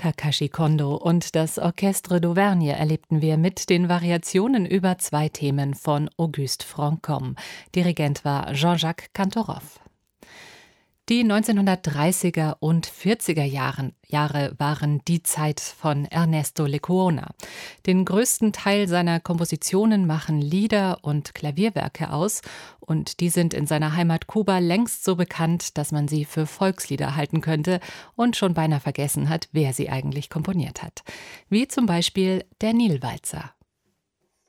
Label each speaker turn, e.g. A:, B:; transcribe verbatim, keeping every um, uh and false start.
A: Takashi Kondo und das Orchestre d'Auvergne erlebten wir mit den Variationen über zwei Themen von Auguste Franchomme. Dirigent war Jean-Jacques Cantoroff. Die neunzehnhundertdreißiger und vierziger Jahren, Jahre waren die Zeit von Ernesto Lecuona. Den größten Teil seiner Kompositionen machen Lieder und Klavierwerke aus, und die sind in seiner Heimat Kuba längst so bekannt, dass man sie für Volkslieder halten könnte und schon beinahe vergessen hat, wer sie eigentlich komponiert hat. Wie zum Beispiel der Nilwalzer.